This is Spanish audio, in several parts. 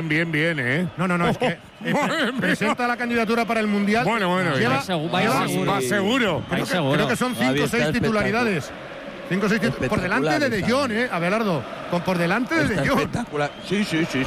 bien, No, es que presenta la candidatura para el Mundial. Bueno, va seguro. Creo que son 5 o 6 titularidades. 5 o 6 por delante de De Jong, Abelardo. Por delante de De Jong. Espectacular. Sí,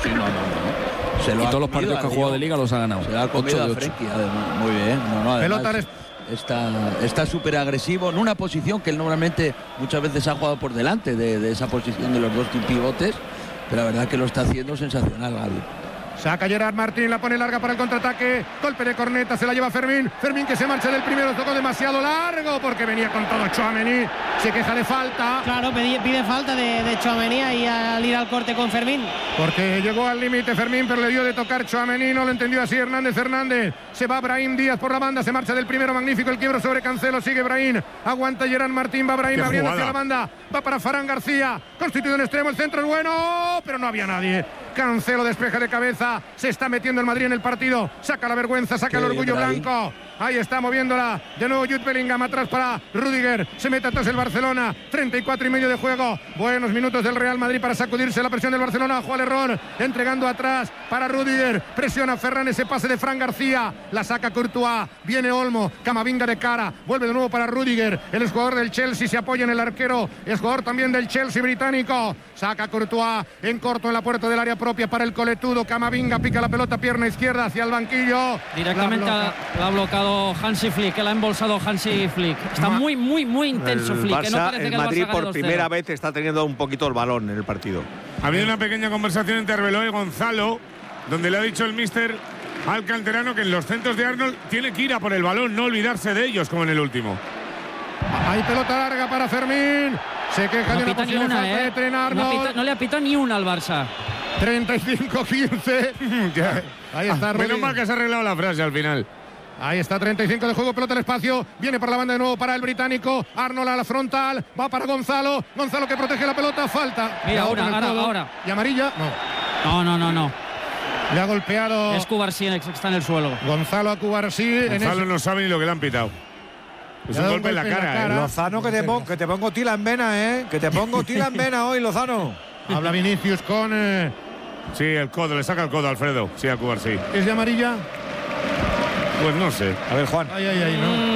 no. Y todos los partidos que ha jugado de Liga los ha ganado. Se lo ha comido a Frenkie, además. Muy bien. Pelota está súper agresivo en una posición que él normalmente muchas veces ha jugado por delante de esa posición de los dos pivotes, pero la verdad que lo está haciendo sensacional, Gavi. Saca Gerard Martín, la pone larga para el contraataque. Golpe de corneta, se la lleva Fermín. Fermín que se marcha del primero, tocó demasiado largo porque venía con todo Tchouaméni. Se queja de falta. Claro, pide falta de Tchouaméni ahí al ir al corte con Fermín. Porque llegó al límite Fermín, pero le dio de tocar Tchouaméni. No lo entendió así Hernández. Se va Brahim Díaz por la banda, se marcha del primero. Magnífico el quiebro sobre Cancelo. Sigue Brahim. Aguanta Gerard Martín. Va Brahim abriendo hacia la banda. Va para Farán García. Constituido en extremo. El centro es bueno, pero no había nadie. Cancelo despeja de cabeza. Se está metiendo el Madrid en el partido. Saca la vergüenza, saca el orgullo blanco. Ahí está moviéndola. De nuevo Jude Bellingham atrás para Rüdiger. Se mete atrás el Barcelona. 34 y medio de juego. Buenos minutos del Real Madrid para sacudirse la presión del Barcelona. Juan Error entregando atrás para Rüdiger. Presiona Ferran ese pase de Fran García. La saca Courtois. Viene Olmo. Camavinga de cara. Vuelve de nuevo para Rüdiger. El exjugador del Chelsea se apoya en el arquero. Es jugador también del Chelsea británico. Saca Courtois en corto en la puerta del área propia para el coletudo. Camavinga pica la pelota, pierna izquierda hacia el banquillo. Directamente la ha bloqueado Hansi Flick, que la ha embolsado Hansi Flick. Está muy intenso Flick. Barça, no parece que el Madrid Barça gane por 2-0. primera vez está teniendo un poquito el balón en el partido. Ha habido una pequeña conversación entre Arbeloa y Gonzalo, donde le ha dicho el míster al canterano que en los centros de Arnold tiene que ir a por el balón, no olvidarse de ellos como en el último. Hay pelota larga para Fermín. Se queja de una posible falta de tren Arnold. No le ha pitado ni una al Barça. 35-15. Ahí está Menos mal que se ha arreglado la frase al final. Ahí está, 35 de juego, pelota al espacio. Viene por la banda de nuevo para el británico. Arnold a la frontal. Va para Gonzalo. Gonzalo que protege la pelota. Falta. Mira, ahora. ¿Y amarilla? No. Le ha golpeado. Es Cubarsí que está en el suelo. Gonzalo a Cubarsí. Gonzalo no sabe ni lo que le han pitado. Es un golpe en la cara. Lozano, que te pongo tila en vena, Que te pongo tila en vena hoy, Lozano. Habla Vinicius con. Sí, el codo, le saca el codo a Alfredo. Sí, a Cubarsí. ¿Es de amarilla? Pues no sé. A ver, Juan. Ay, no.